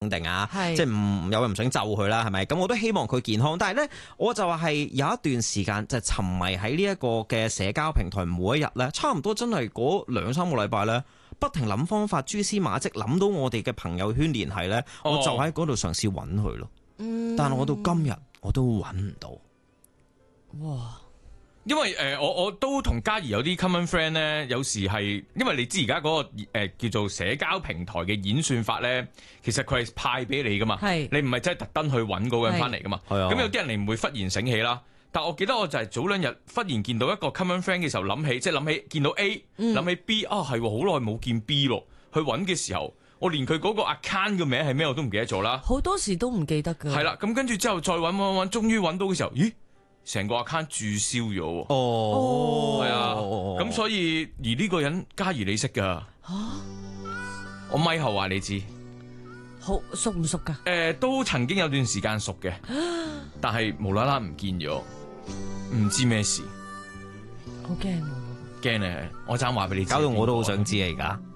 定啊，即係唔有人唔想咒佢啦，係咪？咁我都希望佢健康，但係咧，我就話係有一段時間就沉迷喺呢一個嘅社交平台，每一日咧，差唔多真係嗰2-3個禮拜咧，不停諗方法、蛛絲馬跡，諗到我哋嘅朋友圈聯繫咧，我就喺嗰度嘗試揾佢咯。但係我到今日我都揾唔到。 哇！ 因為我都同嘉怡有啲 common friend 咧，有時係因為你知而家嗰個叫做社交平台嘅演算法咧，其實佢係派俾你噶嘛，你唔係真係特登去揾嗰個人翻嚟噶嘛。咁有啲人你唔會忽然醒起啦。但我記得我就係早2日忽然見到一個 common friend 嘅時候諗起，即係諗起見到 A，諗起 B，係好耐冇見 B 咯。去揾嘅時候，我連佢嗰個 account 嘅名係咩我都唔記得咗啦。 好多時都唔記得㗎。係啦，咁跟住之後再揾，終於揾到嘅時候，咦？成個 account 註銷咗喎。係啊，咁所以而呢個人嘉怡你識噶？我咪後話你知。 好熟唔熟噶？ 都曾經有段時間熟嘅，但係無啦啦唔見咗，唔知咩事。 好驚， 驚咧！我爭話俾你知， 搞到我都好想知啊！而家。